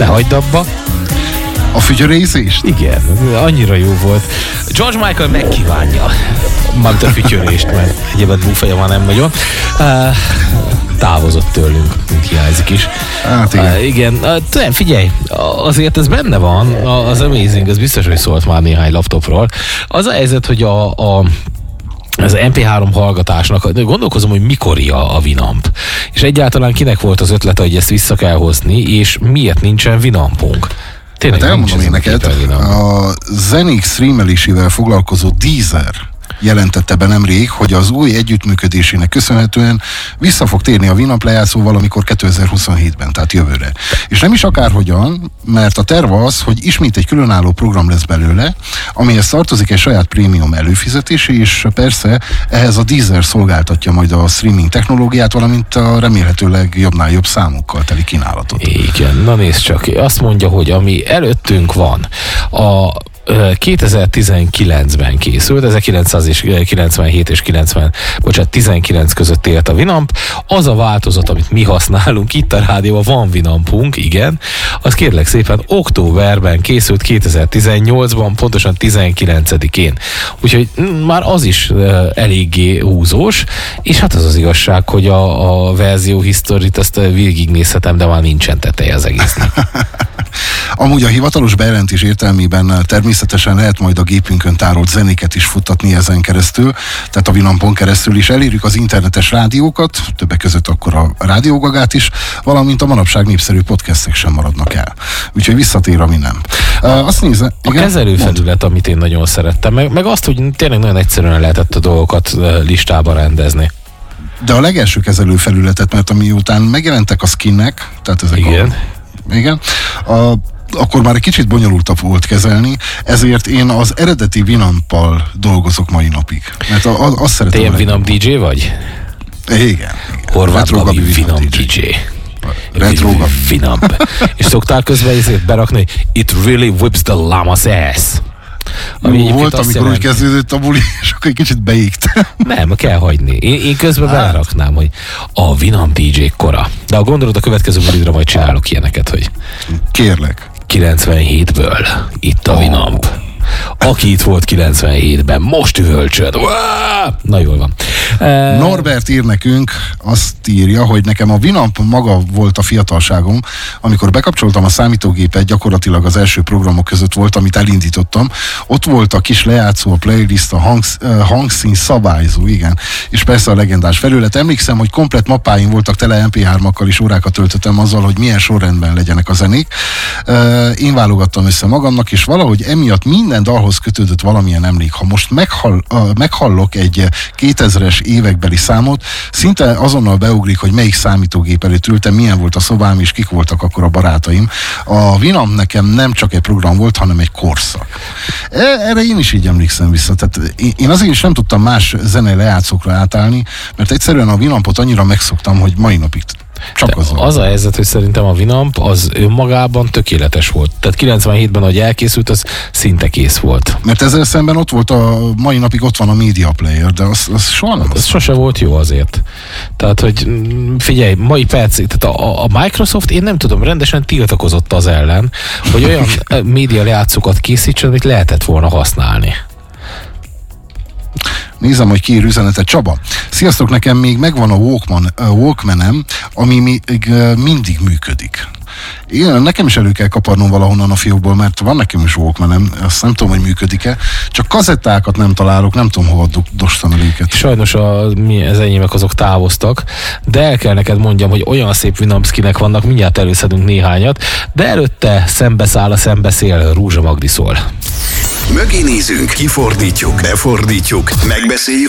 Ne hagyd abba. A fütyörészést? Igen, annyira jó volt. George Michael megkívánja magd a fütyörést, mert egyébként búfeja van nem nagyon. Távozott tőlünk, mint hiányzik is. Hát igen. Igen, figyelj, azért ez benne van, az Amazing, az biztos, hogy szólt már néhány laptopról. Az a helyzet, hogy az MP3 hallgatásnak, gondolkozom, hogy mikorja a Winamp. És egyáltalán kinek volt az ötlete, hogy ezt vissza kell hozni, és miért nincsen Winampunk? Hát elmondom én neked, a zenék streamelésével foglalkozó Deezer jelentette be nemrég, hogy az új együttműködésének köszönhetően vissza fog térni a Winamp lejátszó valamikor 2027-ben, tehát jövőre. És nem is akárhogyan, mert a terv az, hogy ismét egy különálló program lesz belőle, amihez tartozik egy saját prémium előfizetés, és persze ehhez a Deezer szolgáltatja majd a streaming technológiát, valamint a remélhetőleg jobbnál jobb számokkal teli kínálatot. Igen, na nézd csak, azt mondja, hogy ami előttünk van, a 2019-ben készült, 1997 és 19 között élt a Winamp. Az a változat, amit mi használunk itt a rádióban, van Winampunk, igen, az kérlek szépen októberben készült 2018-ban, pontosan 19-én. Úgyhogy már az is eléggé húzós, és hát az az igazság, hogy a verzió historit ezt végignézhetem, de már nincsen teteje az egésznek. Amúgy a hivatalos bejelentés értelmében természetesen lehet majd a gépünkön tárolt zenéket is futtatni ezen keresztül, tehát a Winampon keresztül is elérjük az internetes rádiókat, többek között akkor a rádiógagát is, valamint a manapság népszerű podcastek sem maradnak el. Úgyhogy visszatér a Winamp. Azt nézze, a kezelőfelület, amit én nagyon szerettem, meg azt, hogy tényleg nagyon egyszerűen lehetett a dolgokat listába rendezni. De a legelső kezelőfelületet, mert amiután megjelentek a skinnek, tehát ezek igen. Akkor már egy kicsit bonyolultabb volt kezelni, ezért én az eredeti Winampal dolgozok mai napig. Mert azt szeretem. Te ilyen Winamp DJ vagy? Igen. Horváth Gabi Winamp DJ. Retro Gabi. Winamp. És szoktál közben ezért berakni, it really whips the llama's ass. Volt, amikor úgy kezdődött a buli, és akkor egy kicsit beégtem. Nem, kell hagyni. Én közben beleraknám, hogy a Winamp DJ kora. De ha gondolod, a következő bulidra majd csinálok ilyeneket, hogy kérlek. 97-ből itt a Winamp. Aki itt volt 97-ben, most üvölcsöd. Na jól van. Norbert ír nekünk, azt írja, hogy nekem a Winamp maga volt a fiatalságom, amikor bekapcsoltam a számítógépet, gyakorlatilag az első programok között volt, amit elindítottam. Ott volt a kis lejátszó, a playlist, a hangszín szabályzó, igen. És persze a legendás felület. Emlékszem, hogy komplett mappáim voltak tele MP3-akkal, és órákat töltöttem azzal, hogy milyen sorrendben legyenek a zenék. Én válogattam össze magamnak, és valahogy emiatt minden dalhoz kötődött valamilyen emlék. Ha most meghallok egy 2000-es évekbeli számot, szinte azonnal beugrik, hogy melyik számítógép előtt ültem, milyen volt a szobám, és kik voltak akkor a barátaim. A Winamp nekem nem csak egy program volt, hanem egy korszak. Erre én is így emlékszem vissza. Tehát én azért is nem tudtam más zenei lejátszókra átállni, mert egyszerűen a Winampot annyira megszoktam, hogy mai napig csak az a helyzet, hogy szerintem a Winamp az önmagában tökéletes volt. Tehát 97-ben, ahogy elkészült, az szinte kész volt. Mert ezzel szemben ott volt mai napig ott van a Media Player, de az soha nem. Ez sose volt jó azért. Tehát, hogy figyelj, mai percig, tehát a Microsoft, én nem tudom, rendesen tiltakozott az ellen, hogy olyan média lejátszókat készítsen, amit lehetett volna használni. Nézem, hogy kiír üzenetet. Csaba, sziasztok, nekem még megvan a Walkmanem, ami még mindig működik. Igen, nekem is elő kell kaparnom valahonnan a fiókból, mert van nekem is Walkmanem, azt nem tudom, hogy működik-e. Csak kazettákat nem találok, nem tudom, hova dostan el őket. Sajnos az enyémek azok távoztak, de el kell neked mondjam, hogy olyan szép Winamp skinek vannak, mindjárt előszedünk néhányat, de előtte szembeszáll a szembeszél, Rózsa Magdi szól. Mögé nézünk, kifordítjuk, befordítjuk, megbeszéljük